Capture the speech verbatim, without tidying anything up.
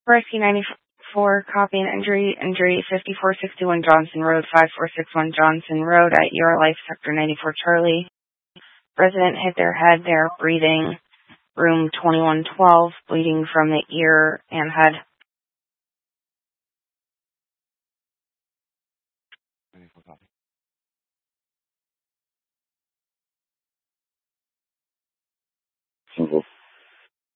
Rescue ninety-four, copy and injury. Injury fifty-four sixty-one Johnson Road, five four six one Johnson Road at Your Life, Sector ninety-four Charlie. Resident hit their head. They're breathing. Room twenty-one twelve, bleeding from the ear and head. Single